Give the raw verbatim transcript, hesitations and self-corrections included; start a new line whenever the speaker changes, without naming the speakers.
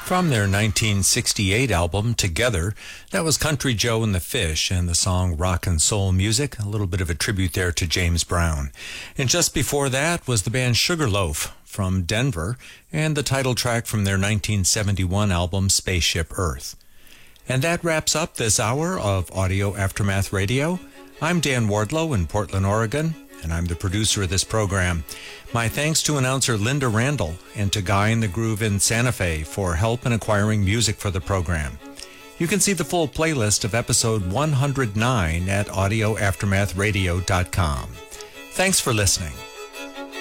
From their nineteen sixty-eight album, Together, that was Country Joe and the Fish and the song Rock and Soul Music, a little bit of a tribute there to James Brown. And just before that was the band Sugarloaf from Denver and the title track from their nineteen seventy-one album, Spaceship Earth. And that wraps up this hour of Audio Aftermath Radio. I'm Dan Wardlow in Portland, Oregon, and I'm the producer of this program. My thanks to announcer Linda Randall and to Guy in the Groove in Santa Fe for help in acquiring music for the program. You can see the full playlist of episode one hundred nine at audio aftermath radio dot com. Thanks for listening.